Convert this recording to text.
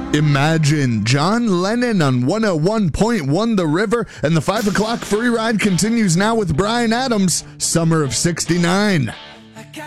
Imagine John Lennon on 101.1 The River, and the 5 o'clock free ride continues now with Bryan Adams, Summer of '69.